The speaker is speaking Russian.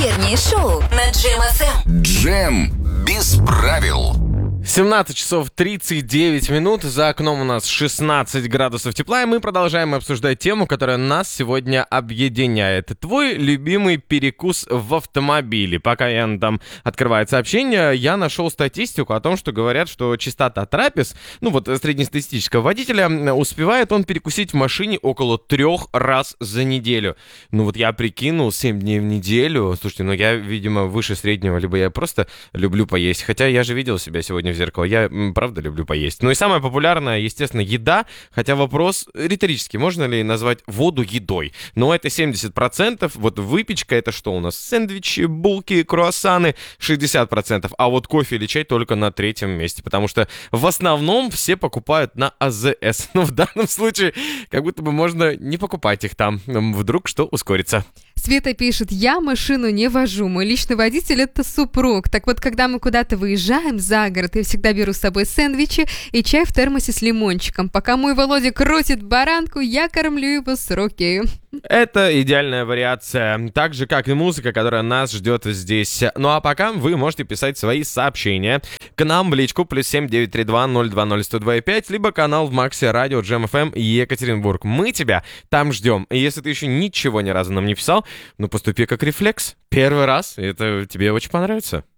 Вечернее шоу на Джем ФМ. Джем без правил. 17 часов 39 минут, за окном у нас 16 градусов тепла, и мы продолжаем обсуждать тему, которая нас сегодня объединяет. Твой любимый перекус в автомобиле. Пока Ян там открывает сообщение, я нашел статистику о том, что говорят, что частота трапез, среднестатистического водителя, успевает он перекусить в машине около 3 раз за неделю. Я прикинул, 7 дней в неделю. Слушайте, я, видимо, выше среднего, либо я просто люблю поесть. Хотя я же видел себя сегодня в зеркало. Я, правда, люблю поесть. И самое популярное, естественно, еда. Хотя вопрос риторический. Можно ли назвать воду едой? Это 70%. Выпечка — это что у нас? Сэндвичи, булки, круассаны — 60%. А кофе или чай только на 3-м месте. Потому что в основном все покупают на АЗС. Но в данном случае как будто бы можно не покупать их там. Вдруг что ускорится. Света пишет: я машину не вожу, мой личный водитель — это супруг. Так вот, когда мы куда-то выезжаем за город, я всегда беру с собой сэндвичи и чай в термосе с лимончиком. Пока мой Володя крутит баранку, я кормлю его с руки. Это идеальная вариация, так же, как и музыка, которая нас ждет здесь. А пока вы можете писать свои сообщения к нам в личку +7 932 020 102,5, либо канал в Максе Радио Джем ФМ Екатеринбург. Мы тебя там ждем. И если ты еще ничего ни разу нам не писал, поступи как рефлекс. Первый раз, это тебе очень понравится.